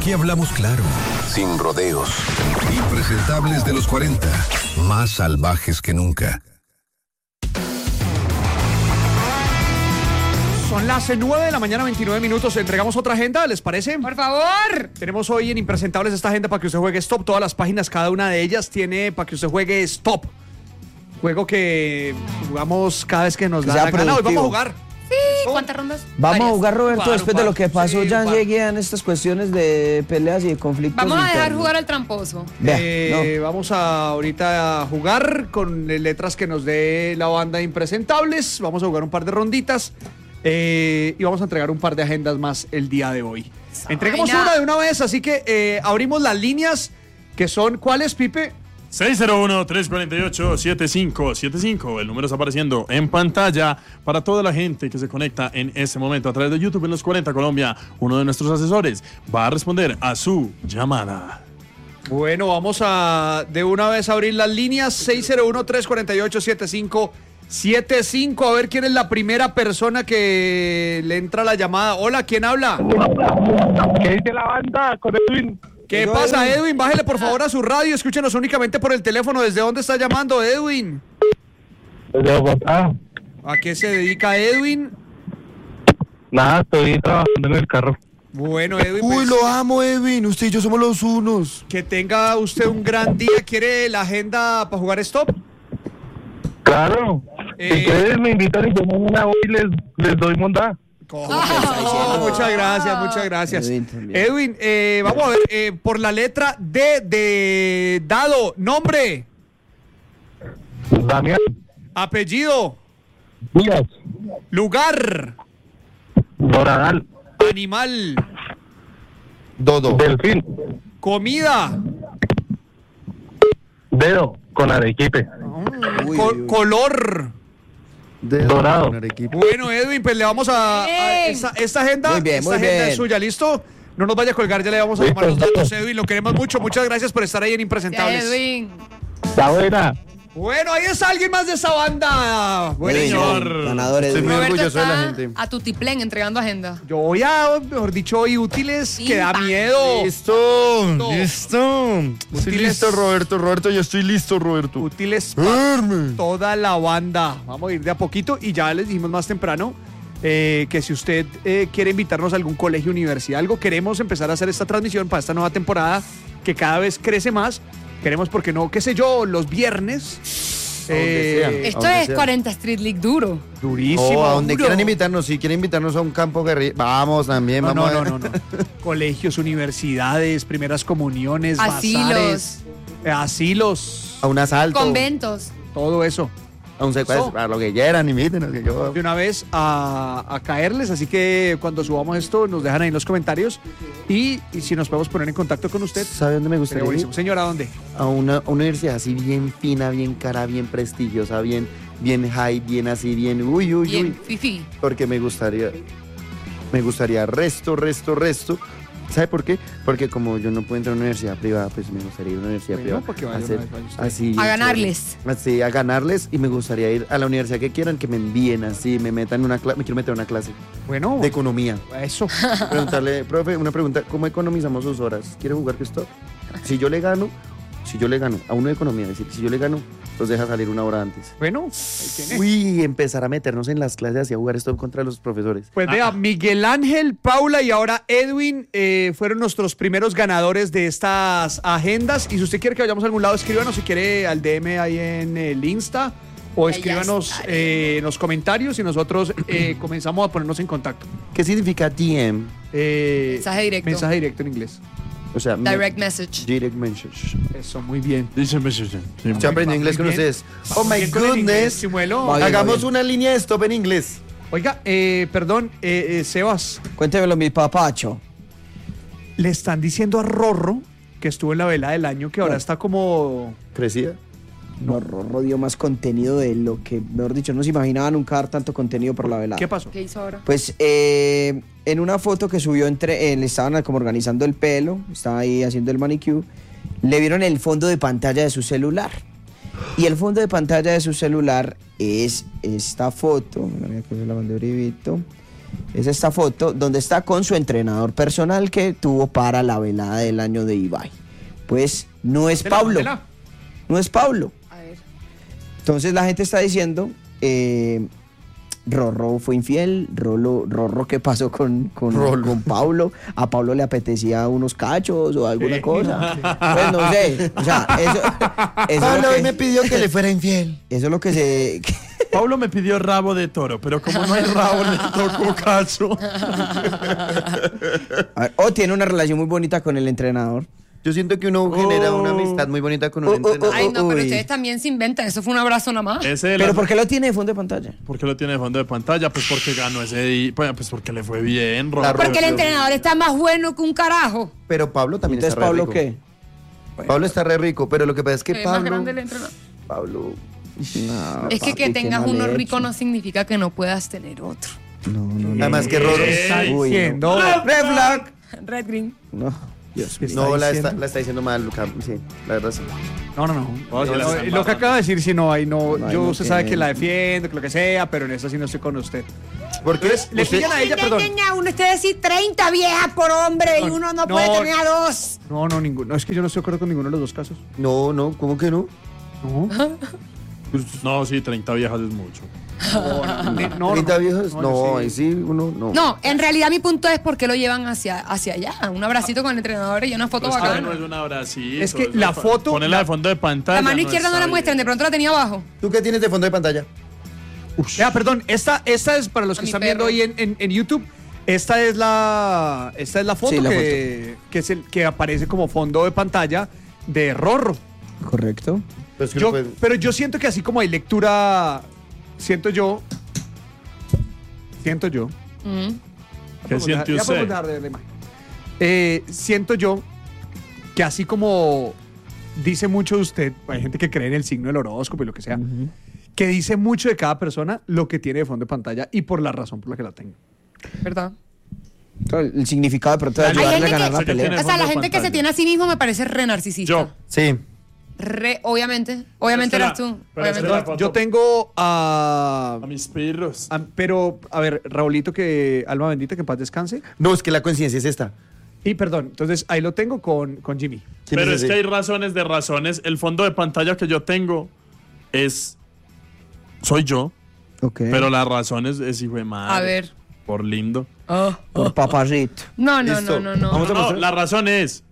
Aquí hablamos claro, sin rodeos. Impresentables de los 40, más salvajes que nunca. Son las 9 de la mañana, 29 minutos. ¿Entregamos otra agenda? ¿Les parece? ¡Por favor! Tenemos hoy en Impresentables esta agenda para que usted juegue Stop. Todas las páginas, cada una de ellas tiene para que usted juegue Stop. Juego que jugamos cada vez que nos da la gana. Hoy vamos a jugar. Sí, ¿cuántas rondas? Vamos a jugar, Roberto, Claro, después de lo que pasó sí, ya claro. llegué en estas cuestiones de peleas y de conflictos. Vamos a dejar internos. jugar al tramposo. Vea, no. Vamos a ahorita a jugar con letras que nos dé la banda de Impresentables. Vamos a jugar un par de ronditas. Y vamos a entregar un par de agendas más el día de hoy. Entreguemos una de una vez, así que abrimos las líneas que son, ¿cuáles, Pipe? 601-348-7575. El número está apareciendo en pantalla para toda la gente que se conecta en este momento a través de YouTube en los 40 Colombia. Uno de nuestros asesores va a responder a su llamada. Bueno, vamos a de una vez abrir las líneas 601-348-7575. A ver quién es la primera persona que le entra la llamada. Hola, ¿quién habla? ¿Qué dice la banda con Edwin? ¿Qué pasa, Edwin? Bájele por favor a su radio, escúchenos únicamente por el teléfono. ¿Desde dónde está llamando, Edwin? Desde Bogotá. ¿A qué se dedica Edwin? Nada, estoy trabajando en el carro. Bueno, Edwin, Uy, pues, lo amo, Edwin. Usted y yo somos los unos. que tenga usted un gran día. ¿Quiere la agenda para jugar Stop? Claro. Si ustedes me invitan y yo mañana voy y les doy montada. Muchas gracias. Edwin también. Edwin, vamos a ver, por la letra D de dado, nombre, Damián apellido, Díaz, lugar, Doradal, animal, Dodo. Delfín, comida, Dedo, con Arequipe. Uy, color. Dorado. Con Arequipa. Bueno, Edwin, pues le vamos a Bien. esta agenda. Muy bien, esta muy agenda bien. es suya, ¿listo? No nos vaya a colgar, ya le vamos a tomar los Listo. datos, Edwin. Lo queremos mucho. Muchas gracias por estar ahí en Impresentables. Edwin. Está buena. Bueno, ahí está alguien más de esa banda. Bueno, Edwin, señor. ganador Estoy Edwin. muy Roberto orgulloso de la está gente. a tutiplén entregando agenda. yo voy a, mejor dicho, hoy útiles que da Pimba. miedo. Listo. Útiles. Estoy listo, Roberto. Roberto, yo estoy listo, Roberto. Útiles para Firme. toda la banda. Vamos a ir de a poquito y ya les dijimos más temprano que si usted quiere invitarnos a algún colegio, universidad, algo, queremos empezar a hacer esta transmisión para esta nueva temporada que cada vez crece más. Queremos, porque no, qué sé yo, los viernes. Donde sea. Esto Aunque es sea. 40 Street League duro. Durísimo. O a donde duro. quieran invitarnos. Si quieren invitarnos a un campo guerrilla, vamos también. No, vamos no. Colegios, universidades, primeras comuniones, Asilos. bazares, asilos, A un asalto. Conventos. todo eso. A un secuestro. A lo que quieran, invítenos. Que yo... De una vez a caerles, así que cuando subamos esto nos dejan ahí en los comentarios y si nos podemos poner en contacto con usted. ¿Sabe dónde me Sería gustaría ir? buenísimo. Señora, ¿a dónde? A una universidad así bien fina, bien cara, bien prestigiosa, bien high, bien así, bien Bien, fifi. porque me gustaría resto. ¿Sabe por qué? Porque como yo no puedo entrar a una universidad privada, pues me gustaría ir a una universidad Bueno, privada. porque vaya hacer una vez, vaya usted. así, A ganarles. Así, a ganarles, y me gustaría ir a la universidad que quieran, que me envíen así, me metan en una clase, me quiero meter en una clase Bueno, de economía. eso. Preguntarle, profe, una pregunta, ¿cómo economizamos sus horas? ¿Quiere jugar que esto? Si yo le gano a uno de economía, es decir, si yo le gano, los deja salir una hora antes. Bueno, ahí tiene. Uy, empezar a meternos en las clases y a jugar esto contra los profesores. Pues vea, Miguel Ángel, Paula y ahora Edwin fueron nuestros primeros ganadores de estas agendas. Y si usted quiere que vayamos a algún lado, escríbanos si quiere al DM ahí en el Insta o Ahí ya escríbanos estaré. en los comentarios y nosotros comenzamos a ponernos en contacto. ¿Qué significa DM? Mensaje directo. Mensaje directo en inglés. O sea, Direct message. direct message. Eso, muy bien. Dice Yo aprendí inglés con bien. ustedes. Oh my Bien con el inglés, goodness. Chimuelo. Va bien, Hagamos bien. una línea de stop en inglés. Oiga, perdón, Sebas, Cuéntemelo, mi papacho. le están diciendo a Rorro, que estuvo en la vela del año, que ahora está como... ¿Crecida? No, Rorro dio más contenido de lo que, mejor dicho, no se imaginaba nunca dar tanto contenido por la velada. ¿Qué pasó? ¿Qué hizo ahora? Pues en una foto que subió le estaban como organizando el pelo, estaba ahí haciendo el manicure, le vieron el fondo de pantalla de su celular. Y el fondo de pantalla de su celular es esta foto, mira que se la mandé brivito, Es esta foto donde está con su entrenador personal que tuvo para la velada del año de Ibai. Pues no es Pablo. No es Pablo. A ver. Entonces la gente está diciendo, Rorro fue infiel, Rorro ¿qué pasó con Pablo? ¿A Pablo le apetecía unos cachos o alguna cosa? Pues no sé, o sea, eso Pablo es hoy me pidió que le fuera infiel. eso es lo que se... Pablo me pidió rabo de toro, pero como no hay rabo, le tocó cacho. A ver, o tiene una relación muy bonita con el entrenador. Yo siento que uno genera una amistad muy bonita con un entrenador. Ay, no, pero Uy. ustedes también se inventan. Eso fue un abrazo nada más. ¿Pero por qué lo tiene de fondo de pantalla? ¿Por qué lo tiene de fondo de pantalla? Pues porque ganó ese día. Pues porque le fue bien, La Rorro. Porque el entrenador está más bueno que un carajo. Pero Pablo también Entonces, está re ¿Pablo rico. qué? Pablo está re rico, pero lo que pasa es que Es más Pablo... grande el entrenador. Pablo... No, Es que papi, qué tengas mal uno hecho. rico no significa que no puedas tener otro. No. Además que Rorro... Está Uy, diciendo. ¡Red flag! Red Green. No, Dios mío. No, la diciendo? está diciendo mal, Luca. Sí, la verdad sí. No. Oh, sí, la están Lo que acaba de decir, si no, ahí no. No, ahí Yo no usted sabe tiene. que la defiendo, que lo que sea, pero en esa sí no estoy con usted. Porque Le pillan a ella, perdón. Usted decir 30 viejas por hombre y uno no puede tener a dos. No, ninguno. No, es que yo no estoy de acuerdo con ninguno de los dos casos. No, ¿cómo que no? No. No, sí, 30 viejas es mucho. No, 30 viejos, yo no, sí. ahí sí, uno, no. No, en realidad mi punto es por qué lo llevan hacia allá. Un abracito con el entrenador y una foto Pues que bacana. no es un abracito. Es que eso la foto- Ponerla de fondo de pantalla. La mano izquierda no está la muestran, de bien. pronto la tenía abajo. ¿Tú qué tienes de fondo de pantalla? Perdón, esta es para los A que mi están perro. viendo hoy en YouTube. Esta es la foto, Sí, la que es el que aparece como fondo de pantalla de Rorro. Correcto. Pues que Yo- no puede- pero yo siento que así como hay lectura, siento yo. Mm. ¿Qué siente Ya usted? podemos dejar de ver la imagen. Siento yo que así como dice mucho de usted, hay gente que cree en el signo del horóscopo y lo que sea, que dice mucho de cada persona lo que tiene de fondo de pantalla y por la razón por la que la tengo. ¿Verdad? El significado de pronto de Hay ayudarle a gente ganar que- la sé que pelea. tiene- O sea, la fondo de gente que se pantalla. tiene a sí mismo me parece re narcisista. Yo. Sí. Obviamente Pero eras es que tú. pero es que Obviamente. la- Yo tengo a... A mis perros. Pero, a ver, Raulito, que alma bendita, que en paz descanse. No, es que la conciencia es esta. Y perdón, entonces ahí lo tengo con Jimmy. ¿Quién Pero es ese? que hay razones de razones. El fondo de pantalla que yo tengo soy yo, Ok. pero la razón es hijo de madre. A ver. Por lindo. Por papacito. No. Listo. No. Vamos a No, mostrar. la razón es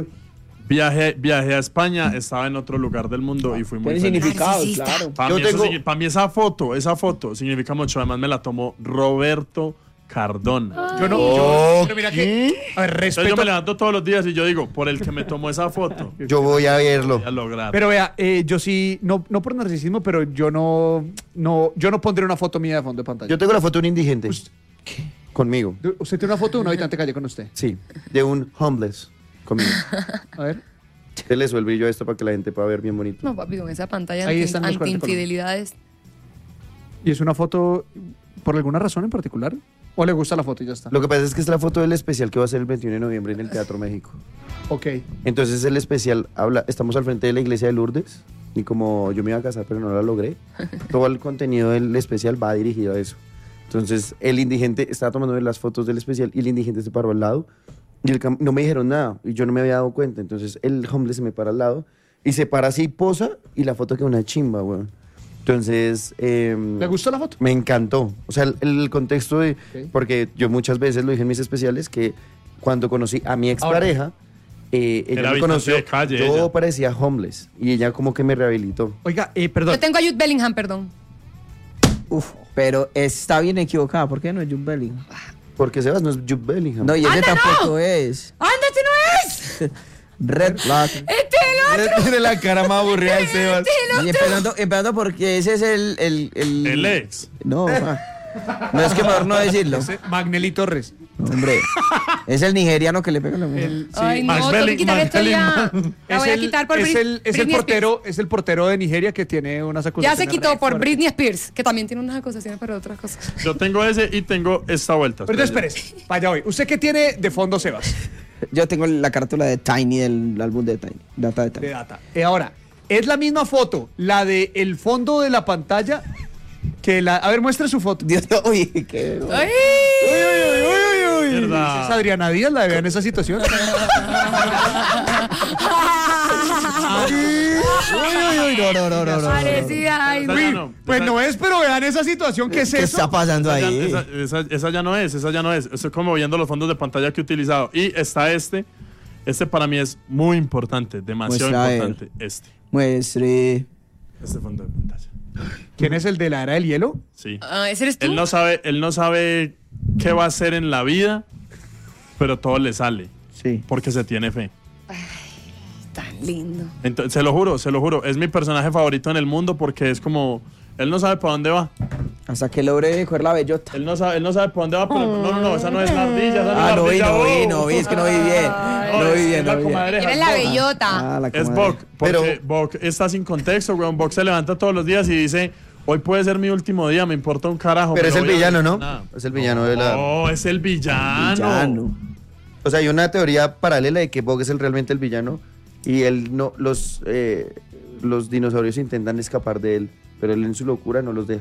viajé a España, estaba en otro lugar del mundo y fui muy Tiene feliz. significado, Narcisista. claro. Para Yo tengo- mí esa foto significa mucho. Además me la tomó Roberto Cardona. Yo no. Oh, Pero mira que. A ver, Entonces respeto. yo me levanto todos los días y yo digo, por el que me tomó esa foto, Yo voy a verlo. voy a lograr. Pero vea, yo sí, no por narcisismo, pero yo no pondré una foto mía de fondo de pantalla. Yo tengo la foto de un indigente. Conmigo. ¿Usted tiene una foto de un habitante de calle con usted? Sí, de un homeless. Conmigo. A ver. Te le subo el brillo a esto para que la gente pueda ver bien bonito. No, papi, con esa pantalla Ahí están los 40 anti-infidelidades. ¿Y es una foto por alguna razón en particular? ¿O le gusta la foto y ya está? Lo que pasa es que es la foto del especial que va a ser el 21 de noviembre en el Teatro México. Ok. Entonces el especial estamos al frente de la iglesia de Lourdes y como yo me iba a casar pero no la logré, todo el contenido del especial va dirigido a eso. Entonces el indigente estaba tomando las fotos del especial y el indigente se paró al lado y no me dijeron nada y yo no me había dado cuenta. Entonces el homeless se me para al lado y se para así, posa y la foto queda una chimba, weón. Entonces... ¿Le gustó la foto? Me encantó. O sea, el contexto de... Ok. Porque yo muchas veces lo dije en mis especiales que cuando conocí a mi expareja, ella Era me habitante conoció, de calle, yo ella. parecía homeless y ella como que me rehabilitó. Oiga, perdón. Yo tengo a Jude Bellingham, perdón. Uf, pero está bien equivocada. ¿Por qué no es Jude Bellingham? Porque Sebas no es Jude Bellingham. No, y ese ¡Anda, tampoco no! es. ¡Anda, este no es! Red flag. ¡Este es el otro! Tiene la cara más aburrida el Sebas. Y empezando porque ese es El ex. No, no es que mejor no decirlo. Magnelli Torres. No, hombre, es el nigeriano que le pega a la mujer. El, sí. Ay, no, Max tengo que Belling- quitar Max esto ya. Bellingham. La voy a quitar por es el Britney portero, es el portero de Nigeria que tiene unas Spears. acusaciones. Ya se quitó re por fuertes. Britney Spears, que también tiene unas acusaciones para otras cosas. Yo tengo ese y tengo esta vuelta. Pero entonces, espérese, vaya hoy. ¿Usted qué tiene de fondo, Sebas? Yo tengo la carátula de Tiny del álbum de Tiny. Data de De Tiny. data. Ahora, es la misma foto, la de el fondo de la pantalla A ver, muestre su foto. Dios, uy, qué... ¡Ay! Mierda. ¿Es Adriana Díaz la de en esa situación? No. Parecida, ay, Esa no. ya no. Pues no es, pero vean esa situación, ¿qué es ¿Qué eso? está pasando ahí? Esa ya no es, esa ya no es. Estoy como viendo los fondos de pantalla que he utilizado. Y está este. Este para mí es muy importante, demasiado Muestra, importante. Muestre. Este fondo de pantalla. ¿Quién es el de la era del hielo? Sí. Ah, ¿ese eres tú? Él no sabe qué va a hacer en la vida, pero todo le sale. Sí. Porque se tiene fe. Tan lindo. Entonces, se lo juro. Es mi personaje favorito en el mundo porque es como. Él no sabe para dónde va. Hasta que logre coger la bellota. Él no sabe para dónde va, pero no, esa no es la ardilla. Esa no es la No vi, ardilla. es que no vi bien. No vi bien, es la no vi bien. comadreja, Eres es la Bok. bellota. La Es comadre. Bok, porque Bok está sin contexto, weón. Bok se levanta todos los días y dice, hoy puede ser mi último día, me importa un carajo. Pero es me el voy a villano, hacer ¿no? nada". Es el villano de la... No, es el villano. Villano. O sea, hay una teoría paralela de que Bog es realmente el villano y él no, los dinosaurios intentan escapar de él, pero él en su locura no los deja.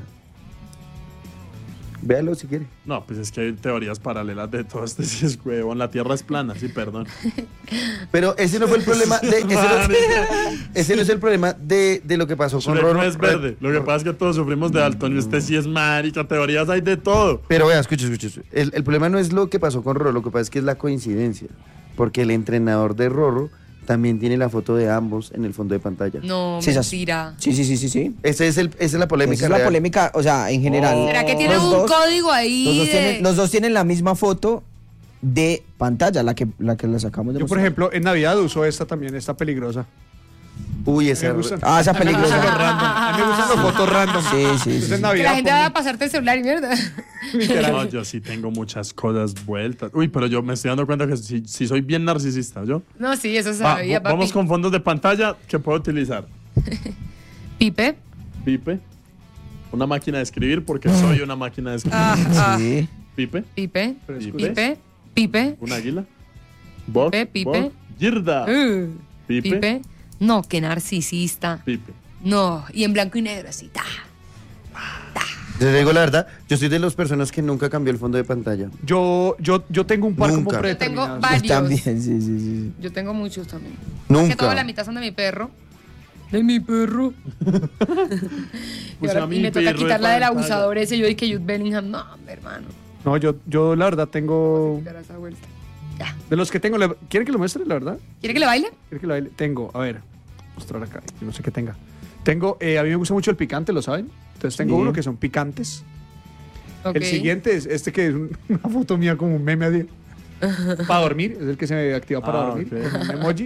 Véalo si quiere. No, pues es que hay teorías paralelas de todo este sí es huevón. La Tierra es plana, sí, perdón. Pero ese no fue el problema ese no es el problema de lo que pasó con Shrek Roro. no es verde. Lo que pasa es que todos sufrimos de Dalton y usted sí es marica. Teorías hay de todo. Pero vea, escuche. El problema no es lo que pasó con Roro, lo que pasa es que es la coincidencia. Porque el entrenador de Roro también tiene la foto de ambos en el fondo de pantalla. No, Sí, mentira. Sí. Esa es la polémica. Esa es la real. polémica, o sea, en general. Oh. ¿Será que tiene Los un dos- código ahí? Los dos tienen la misma foto de pantalla, la que les sacamos de Yo, por mostrar. ejemplo, en Navidad uso esta también, esta peligrosa. Uy, Me esa... gustan. Ah, esa A mí me gustan los peligrosa. random. A mí me gustan las fotos random. Sí. Entonces, en Que Navidad la gente pongo- va a pasarte el celular y mierda. No, yo sí tengo muchas cosas vueltas. Uy, pero yo me estoy dando cuenta que sí soy bien narcisista, ¿yo? No, sí, eso Va, sabía, papi. vamos con fondos de pantalla que puedo utilizar. Pipe. Pipe. Una máquina de escribir porque soy una máquina de escribir. Sí. Pipe. Pipe. Pipe. Pipe. Pipe. Un águila. Bok. Pipe. Bok, Girda. Pipe. Pipe. No, qué narcisista. Pipe. No, y en blanco y negro así. Ta. Les digo la verdad, yo soy de las personas que nunca cambió el fondo de pantalla. Yo tengo un par como Nunca. Yo tengo predeterminados. varios. También, sí. Yo tengo muchos también. Nunca. Que toda la mitad son de mi perro. De mi perro. y, ahora- a y mi me toca perro de quitarla del pantalla. abusador ese. Yo dije Jude Bellingham. No, hombre, hermano. No, yo la verdad tengo... Dar esa vuelta. Ya. De los que tengo... ¿Quieren que lo muestre, la verdad? ¿Quiere que le baile? ¿Quieren que lo baile? Tengo, a ver, mostrar acá, yo no sé qué tenga. Tengo, a mí me gusta mucho el picante, ¿lo saben? Entonces tengo Sí. uno que son picantes. Ok. El siguiente es este que es una foto mía como un meme así. Para dormir, es el que se me activa para Ah, dormir, ok. con un emoji.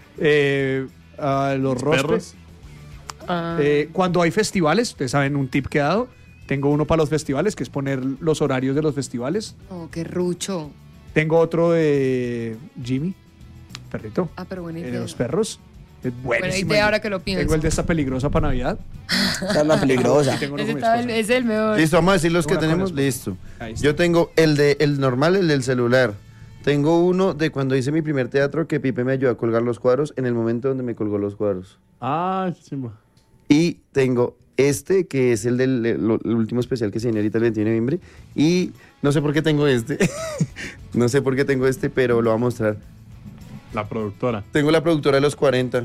Los rostros. Perros. Ah, Cuando hay festivales, ustedes saben un tip que he dado, tengo uno para los festivales, que es poner los horarios de los festivales. oh, qué rucho. Tengo otro de Jimmy, perrito, Ah, pero buena de idea. los perros. Es Buena buenísimo. idea ahora que lo pienso. Tengo el de esta peligrosa para Navidad. Esa es la peligrosa. Y tengo uno Ese, con mi está esposa. es el mejor. Listo, vamos a decir los que Una con tenemos. esposa. Listo. Ahí está. Yo tengo el normal, el del celular. Tengo uno de cuando hice mi primer teatro que Pipe me ayudó a colgar los cuadros en el momento donde me colgó los cuadros. Ah, qué chimba. Y tengo este, que es el del el último especial que se viene ahorita el 21 de noviembre. Y no sé por qué tengo este. No sé por qué tengo este, pero lo voy a mostrar. La productora. Tengo la productora de los 40.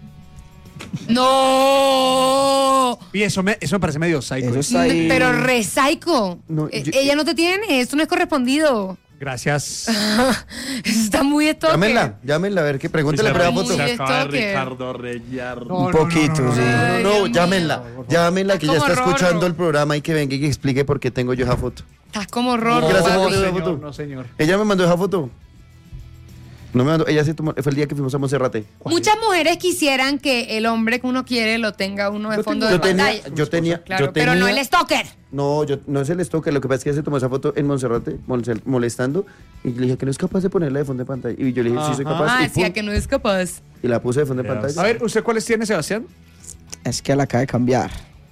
¡No! Y eso me parece medio psycho. Eso está ahí. Pero re psycho. No, yo- Ella no te tiene, esto no es correspondido. Gracias. Eso está muy stalker. Llámenla, a ver qué pregúntale Se la acaba- foto. Muy Se acaba de stalker. Ricardo Rellar. No, Un poquito, sí. Ay, Dios mío. Llámenla que ya Como está escuchando Rorro. el programa y que venga y que explique por qué tengo yo esa foto. Estás como Rorro. Gracias, papi. Rorro. señor, foto. no, señor. Ella me mandó esa foto. No me mandó, ella se tomó, fue el día que fuimos a Monserrate. Muchas mujeres quisieran que el hombre que uno quiere lo tenga uno de fondo de Yo tenía, pantalla. yo tenía, Pero no el stalker. No, no es el stalker, lo que pasa es que ella se tomó esa foto en Monserrate, molestando, y le dije que no es capaz de ponerla de fondo de pantalla. Y yo le dije, sí soy capaz, Ah, y, decía pum, que no es capaz. y la puse de fondo de Dios. pantalla. A ver, ¿usted cuáles tiene, Sebastián? Es que la acaba de cambiar.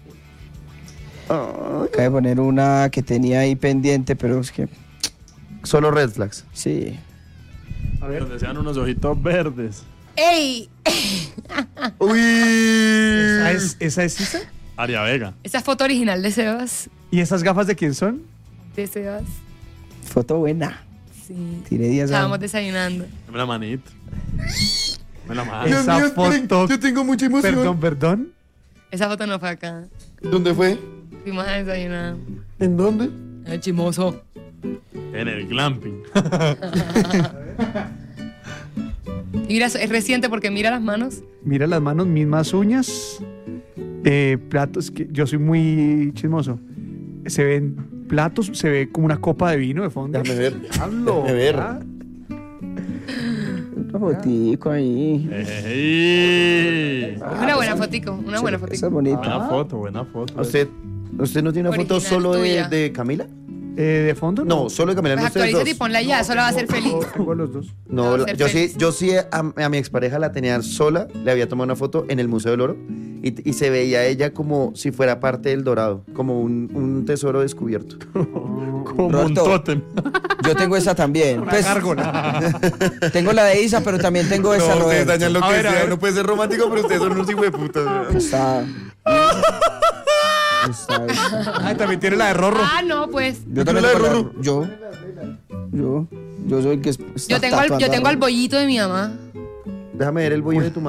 Acaba de poner una que tenía ahí pendiente, pero es que Solo red flags. sí. A ver. Donde sean unos ojitos verdes. ¡Ey! Uy. ¿Esa es Isa? Aria Vega. Esa foto original de Sebas. ¿Y esas gafas de quién son? De Sebas. Foto buena. Sí. Tiene 10 años. Estábamos desayunando. Dame la manita. Dame la mano. Esa foto. Yo tengo mucha emoción. Perdón. Esa foto no fue acá. ¿Dónde fue? Fuimos a desayunar. ¿En dónde? El chimoso. En el glamping. Y mira, es reciente porque mira las manos. Mira las manos, mismas uñas. Platos, que yo soy muy chismoso. Se ven platos, se ve como una copa de vino de fondo. Déjame ver. Diablo, Déjame ver. ¿ah? Una fotico ahí. ¡Ey! Una buena fotico, una buena Esa fotico. es bonita. Buena foto, buena foto. ¿Usted no tiene una foto Original solo tuya. de Camila? ¿De fondo? No, solo de Camila, Pues no ustedes actualízate y dos. ponla ya, solo va a ser feliz. Tengo los dos. No, Va a ser yo sí, feliz. yo sí a mi expareja la tenía sola, le había tomado una foto en el Museo del Oro y se veía ella como si fuera parte del Dorado, como un tesoro descubierto. Como un Roberto. tótem. Yo tengo esa también. Pues, tengo la de Isa, pero también tengo esa, Roberto. lo A ver, a ver. no puede ser romántico, pero ustedes son unos hijueputas. Está. Ah, también tiene la de Rorro. Ah, no, pues. Yo también la de tengo la- Ruru? Yo soy el que está Yo tengo tatuando al a Ruru. bollito de mi mamá. Déjame ver el bollo de tu mamá.